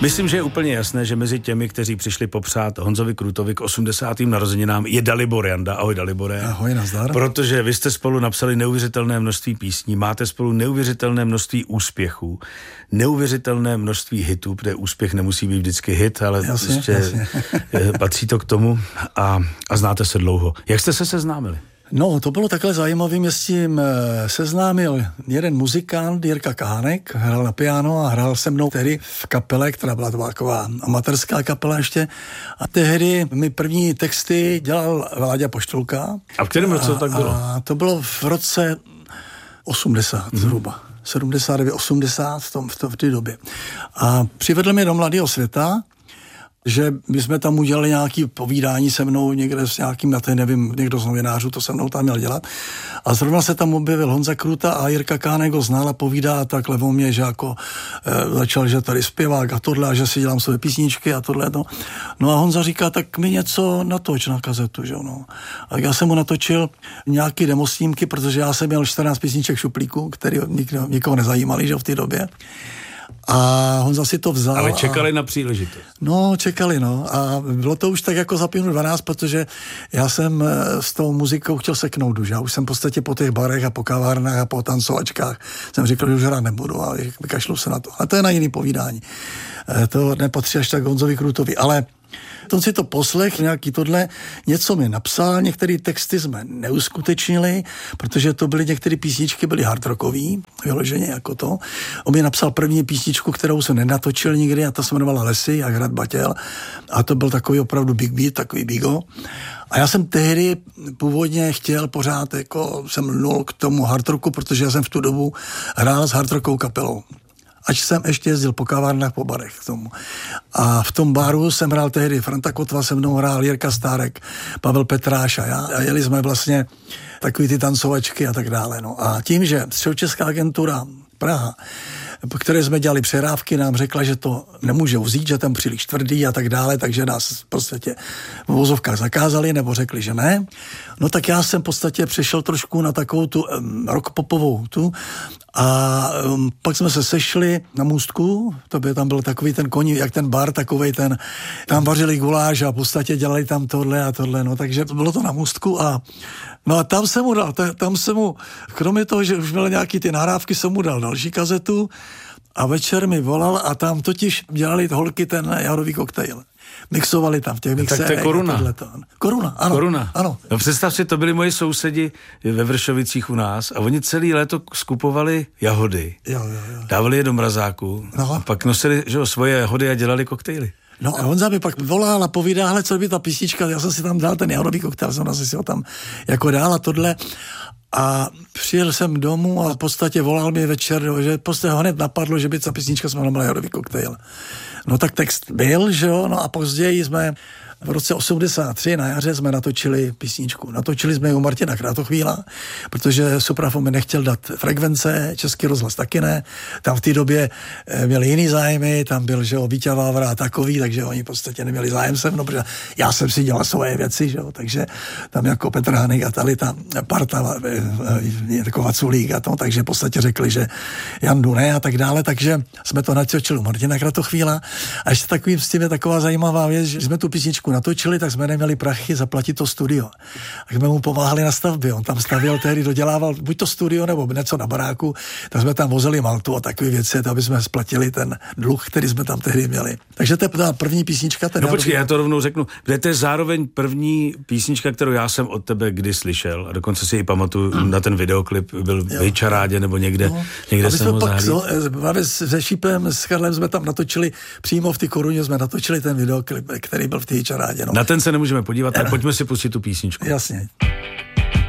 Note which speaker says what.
Speaker 1: Myslím, že je úplně jasné, že mezi těmi, kteří přišli popřát Honzovi Krůtovi k 80. narozeninám, je Dalibor Janda. Ahoj, Dalibore.
Speaker 2: Ahoj, nazdar.
Speaker 1: Protože vy jste spolu napsali neuvěřitelné množství písní, máte spolu neuvěřitelné množství úspěchů, neuvěřitelné množství hitů, protože úspěch nemusí být vždycky hit, ale jasně. Patří to k tomu a znáte se dlouho. Jak jste se seznámili?
Speaker 2: No, to bylo takhle zajímavé, mě s tím seznámil jeden muzikant, Jirka Kánek, hrál na piano a hrál se mnou tehdy v kapele, která byla taková amatérská kapela ještě. A tehdy mi první texty dělal Láďa Poštulka.
Speaker 1: A v kterém roce to tak bylo?
Speaker 2: A to bylo v roce 80 zhruba. 79, 80 v té době. A přivedl mě do Mladého světa, že my jsme tam udělali nějaké povídání se mnou někde s nějakým, nevím, někdo z novinářů to se mnou tam měl dělat. A zrovna se tam objevil Honza Krůta a Jirka Kánek ho znal a povídá takhle o mě, že jako začal, že tady zpěvák a tohle, a že si dělám své písničky a tohle. No a Honza říká, tak mi něco natoč na kazetu, že no. A já jsem mu natočil nějaký demosnímky, protože já jsem měl 14 písniček v šuplíku, který nikoho nezajímali, že v té době. A Honza si to vzal.
Speaker 1: Ale čekali na příležitost.
Speaker 2: No, čekali, no. A bylo to už tak jako za 5:12, protože já jsem s tou muzikou chtěl seknout už. Já už jsem v podstatě po těch barech a po kavárnách a po tancovačkách jsem říkal, že už hrát nebudu a vykašlu se na to. A to je na jiný povídání. To nepatří až tak Honzovi Krůtovi, ale on si to poslech, nějaký tohle, něco mi napsal, některé texty jsme neuskutečnili, protože to byly, některé písničky byly hard rockový, vyloženě jako to. On mi napsal první písničku, kterou jsem nenatočil nikdy, a ta se jmenovala Lesy, jak hrad Batěl, a to byl takový opravdu big beat, takový bigo. A já jsem tehdy původně chtěl pořád, jako jsem lnul k tomu hard rocku, protože já jsem v tu dobu hrál s hard rockovou kapelou. Ač jsem ještě jezdil po kavárnách, po barech k tomu. A v tom baru jsem hrál tehdy Franta Kotva, se mnou hrál Jirka Stárek, Pavel Petráš a já. A jeli jsme vlastně takový ty tancovačky a tak dále. No. A tím, že Středočeská agentura Praha, po které jsme dělali přehrávky, nám řekla, že to nemůžou vzít, že tam příliš tvrdý a tak dále, takže nás v podstatě v vozovkách zakázali, nebo řekli, že ne. No tak já jsem v podstatě přešel trošku na takovou tu rock-popovou tu a pak jsme se sešli na můstku, tam byl takový ten koní, jak ten bar, takovej ten, tam vařili guláš a v podstatě dělali tam tohle a tohle, no takže bylo to na můstku a no a tam jsem mu, kromě toho, že už měl nějaký ty nahrávky, jsem mu dal další kazetu a večer mi volal a tam totiž dělali holky ten jahodový koktejl. Mixovali tam v těch mixérech.
Speaker 1: Tak to je Koruna.
Speaker 2: Koruna, ano.
Speaker 1: Koruna.
Speaker 2: Ano.
Speaker 1: No představ si, to byli moji sousedi ve Vršovicích u nás a oni celý léto skupovali jahody.
Speaker 2: Jo.
Speaker 1: Dávali je do mrazáku a pak nosili svoje jahody a dělali koktejly.
Speaker 2: No a Honza mi pak volal a povídá, hele, co by ta písnička, já jsem si tam dal ten jahodový koktejl, jsem si ho tam jako dál a tohle. A přijel jsem domů a v podstatě volal mi večer, že prostě ho hned napadlo, že by ta písnička se jmenovala Jahodový koktejl. No tak text byl, že jo, no a později jsme v roce 83 na jaře jsme natočili písničku. Natočili jsme ji u Martina Kratochvíla, protože Suprafon mi nechtěl dát frekvence, Český rozhlas taky ne. Tam v té době měli jiný zájmy, tam byl, že jo, Víťa Vávra a takový, takže oni v podstatě neměli zájem se mnou, protože já jsem si dělal svoje věci, že jo, takže tam jako Petr Hanek a tady ta parta, jako Vaculík a to, takže v podstatě řekli, že Jandu ne a tak dále, takže jsme to natočili u Martina Kratochvíla. A ještě takovým s tím je taková zajímavá věc, že jsme tu písničku natočili, tak jsme neměli prachy zaplatit to studio. Tak jsme mu pomáhali na stavbě. On tam stavěl, tehdy dodělával buď to studio, nebo něco na baráku, tak jsme tam vozili maltu a takové věci, aby jsme splatili ten dluh, který jsme tam tehdy měli. Takže to je ta první písnička.
Speaker 1: No počkej, já to rovnou řeknu. To je zároveň první písnička, kterou já jsem od tebe kdy slyšel. A dokonce si ji pamatuju na ten videoklip, byl v Hejčarádě nebo někde.
Speaker 2: No.
Speaker 1: Někde jsem ho zahlídl.
Speaker 2: Se Šípem, s Karlem jsme tam natočili, přímo v té Koruně jsme natočili ten videoklip, který byl v té Hejčarádě. No.
Speaker 1: Na ten se nemůžeme podívat, ale pojďme si pustit tu písničku.
Speaker 2: Jasně.